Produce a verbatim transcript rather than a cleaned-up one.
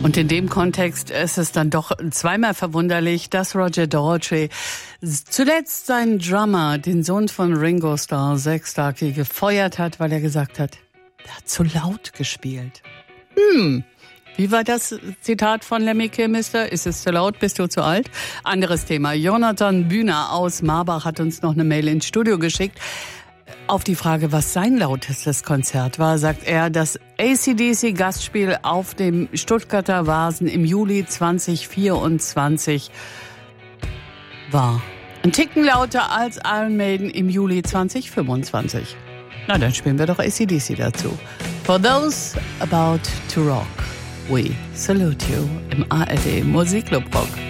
Und in dem Kontext ist es dann doch zweimal verwunderlich, dass Roger Daltrey zuletzt seinen Drummer, den Sohn von Ringo Starr, Zack Starkey, gefeuert hat, weil er gesagt hat, er hat zu laut gespielt. Hm, wie war das Zitat von Lemmy Kilmister? Ist es zu laut, bist du zu alt? Anderes Thema. Jonathan Bühner aus Marbach hat uns noch eine Mail ins Studio geschickt. Auf die Frage, was sein lautestes Konzert war, sagt er, das A C D C-Gastspiel auf dem Stuttgarter Vasen im Juli zwanzig vierundzwanzig war ein Ticken lauter als Iron Maiden im Juli zwanzig fünfundzwanzig. Na, dann spielen wir doch A C D C dazu. For those about to rock, we salute you im A R D Musikclub Rock.